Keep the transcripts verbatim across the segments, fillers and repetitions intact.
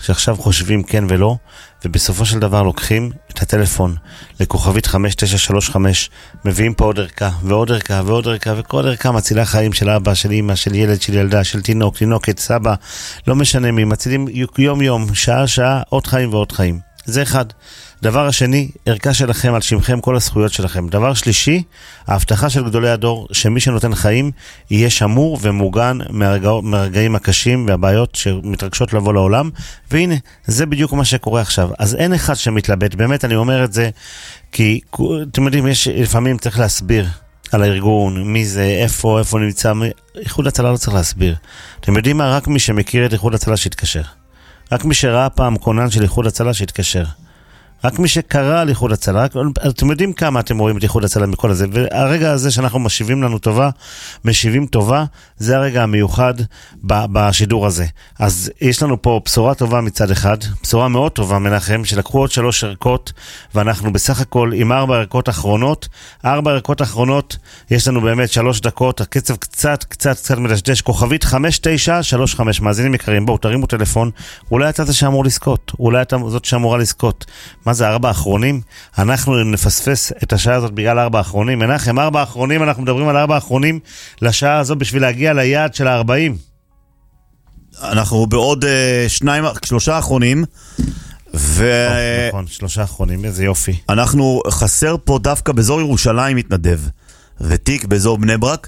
שעכשיו חושבים כן ולא, ובסופו של דבר לוקחים את הטלפון לכוכבית חמש תשע שלוש חמש, מביאים פה עוד ערכה ועוד ערכה ועוד ערכה, וכל ערכה מצילה חיים של אבא, של אמא, של ילד, של ילדה, של תינוק, תינוקת, סבא, לא משנה מי, מצילים יום יום, שעה שעה, עוד חיים ועוד חיים. זה אחד. דבר השני, ערכה שלכם על שמכם, כל הזכויות שלכם. דבר שלישי, ההבטחה של גדולי הדור, שמי שנותן חיים יהיה שמור ומוגן מהרגע, מהרגעים הקשים והבעיות שמתרגשות לבוא לעולם. והנה, זה בדיוק מה שקורה עכשיו. אז אין אחד שמתלבט, באמת אני אומר את זה, כי אתם יודעים, יש, לפעמים צריך להסביר על הארגון, מי זה, איפה, איפה נמצא, איחוד הצלה לא צריך להסביר. אתם יודעים מה? רק מי שמכיר את איחוד הצלה שיתקשר. רק מי שראה פעם קונן של איחוד הצלה שיתקשר. רק מי שקרא על איחוד הצלה, רק, אתם יודעים כמה אתם רואים את איחוד הצלה מכל הזה, והרגע הזה שאנחנו משיבים לנו טובה, משיבים טובה, זה הרגע המיוחד ב- בשידור הזה. אז יש לנו פה בשורה טובה מצד אחד, בשורה מאוד טובה מנחם, שלקחו עוד שלוש ערכות, ואנחנו בסך הכל עם ארבע ערכות אחרונות, ארבע ערכות אחרונות, יש לנו באמת שלוש דקות, הקצב קצת, קצת, קצת מדשדש, כוכבית חמש תשע שלוש חמש, מאזינים יקרים, בואו תרימו טלפון, אולי אתה זה שאמור לזכות, אולי אתה זאת שאמורה לזכות. מה זה ארבע האחרונים? אנחנו נפספס את השעה הזאת בגלל ארבע האחרונים. מנחם, ארבע האחרונים, אנחנו מדברים על ארבע האחרונים לשעה הזאת בשביל להגיע ליעד של ה-ארבעים. אנחנו בעוד uh, שניים, שלושה האחרונים, ו... oh, נכון, שלושה האחרונים, איזה יופי. אנחנו חסר פה דווקא באזור ירושלים מתנדב, ותיק באזור בני ברק,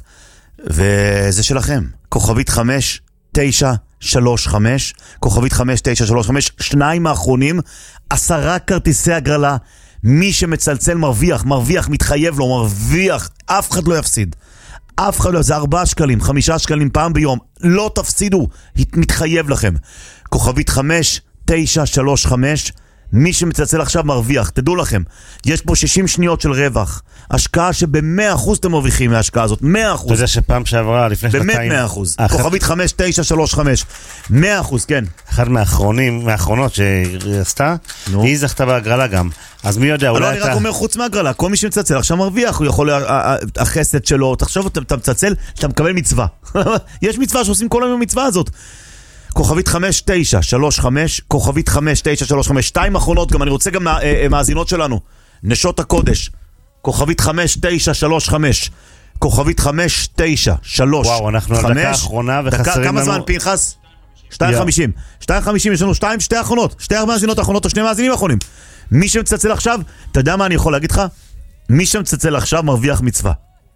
וזה שלכם. כוכבית חמש תשע שלוש חמש, כוכבית חמש תשע שלוש חמש, שניים האחרונים, עשרה כרטיסי הגרלה, מי שמצלצל מרוויח, מרוויח, מתחייב לו, מרוויח, אף אחד לא יפסיד. אף אחד לא, זה ארבעה שקלים, חמישה שקלים פעם ביום, לא תפסידו, מתחייב לכם. כוכבית חמש תשע שלוש חמש, מי שמצלצל עכשיו מרוויח, תדעו לכם, יש פה שישים שניות של רווח, השקעה שב-מאה אחוז אתם מרוויחים מההשקעה הזאת, מאה אחוז. אתה יודע שפעם שעברה, לפני שנתיים... באמת מאה אחוז. כוכבית חמש תשע שלוש חמש, מאה אחוז, כן. אחד מהאחרונים, מהאחרונות שהיא עשתה, היא זכתה בהגרלה גם. אז מי יודע, אולי אתה... לא, אני רק אומר חוץ מהגרלה, כל מי שמצלצל עכשיו מרוויח, הוא יכול, החסד שלו, תחשוב, אתה מצלצל, אתה מקבל מצווה. יש מצווה שעושים כל היום מצווה הזאת. כוכבית חמש תשע שלוש חמש, כוכבית חמש תשע שלוש חמש, שתיים אחרונות גם, אני רוצה גם מאזינות שלנו, נשות הקודש, כוכבית חמש תשע שלוש חמש, כוכבית חמש תשע שלוש חמש. וואו, אנחנו על דקה האחרונה וחסרים לנו... כמה זמן פנחס? שתיים חמישים. שתיים חמישים יש לנו שתיים, שתי אחרונות, שתי מאזינות אחרונות או שני מאזינים אחרונים. מי שמצלצל עכשיו, אתה יודע מה אני יכול להגיד לך? מי שמצלצל עכשיו מרוויח מצווה.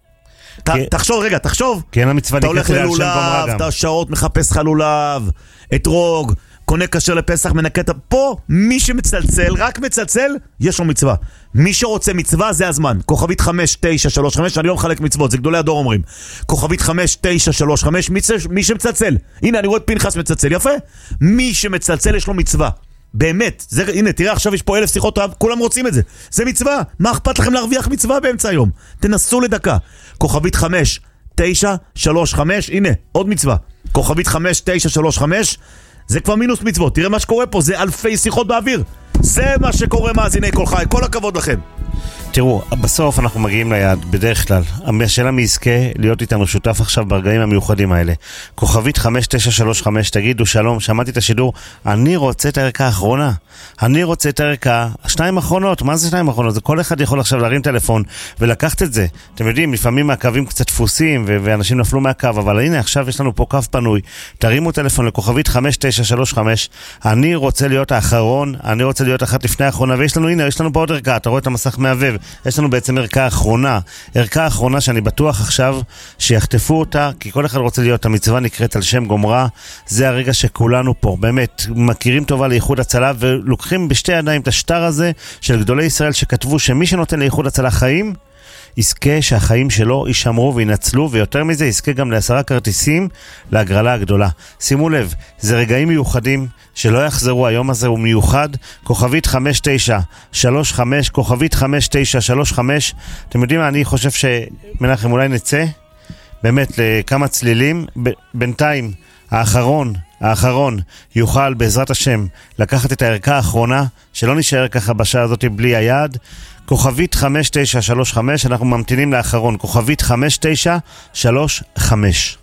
תחשוב, רגע, תחשוב. כן, המצווה נקראת על שם גומרה גם. אתה שעות מחפש לך לולב, אתרוג, קונה כשר לפסח, מנקה. פה, מי שמצלצל, רק מצלצל, יש לו מצווה. מי שרוצה מצווה, זה הזמן. כוכבית חמש תשע שלוש חמש, אני לא מחלק מצוות, זה גדולי הדור אומרים. כוכבית חמש תשע שלוש חמש, מי שמצלצל. הנה, אני רואה את פנחס מצלצל, יפה. מי שמצלצל, יש לו מצווה. באמת, זה, הנה, תראה, עכשיו יש פה אלף שיחות, כולם רוצים את זה. זה מצווה. מה אכפת לכם להרוויח מצווה באמצע היום? תנסו לדקה. כוכבית חמש תשע שלוש חמש, הנה, עוד מצווה. כוכבית חמש תשע שלוש חמש, זה כבר מינוס מצוות. תראה מה שקורה פה, זה אלפי שיחות באוויר. זה מה שקורה, מאזיני כל חי. כל הכבוד לכם. תראו, בסוף אנחנו מגיעים ליעד, בדרך כלל. השאלה מי יזכה להיות איתנו שותף עכשיו ברגעים המיוחדים האלה. כוכבית חמש תשע שלוש חמש, תגידו שלום, שמעתי את השידור, אני רוצה את הערכה האחרונה. אני רוצה את הערכה, השתיים האחרונות, מה זה שתיים האחרונות? זה כל אחד יכול עכשיו להרים טלפון ולקחת את זה. אתם יודעים, לפעמים הקווים קצת דפוסים ו- ואנשים נפלו מהקו, אבל הנה, עכשיו יש לנו פה קו פנוי. תרימו טלפון לכוכבית חמש תשע שלוש חמש, אני רוצה להיות האחרון, אני רוצה להיות אחת לפני האחרונה, ויש לנו, הנה, יש לנו פה עוד ערכה, אתה רואה את המסך מהבב. יש לנו בעצם ערכה אחרונה, ערכה אחרונה שאני בטוח עכשיו שיחטפו אותה, כי כל אחד רוצה להיות, המצווה נקראת על שם גומרה, זה הרגע שכולנו פה, באמת, מכירים טובה לאיחוד הצלה, ולוקחים בשתי ידיים את השטר הזה של גדולי ישראל שכתבו שמי שנותן לאיחוד הצלה חיים, יזכה שהחיים שלו יישמרו וינצלו, ויותר מזה יזכה גם לעשרה כרטיסים להגרלה הגדולה. שימו לב, זה רגעים מיוחדים שלא יחזרו, היום הזה הוא מיוחד. כוכבית חמש תשע שלוש חמש, כוכבית חמש תשע שלוש חמש. אתם יודעים מה, אני חושב שמנחם אולי נצא באמת לכמה צלילים. ב- בינתיים האחרון האחרון יוכל בעזרת השם לקחת את הערכה האחרונה, שלא נשאר ככה בשעה הזאת בלי היד. כוכבית חמש תשע שלוש חמש, אנחנו ממתינים לאחרון. כוכבית חמש תשע שלוש חמש.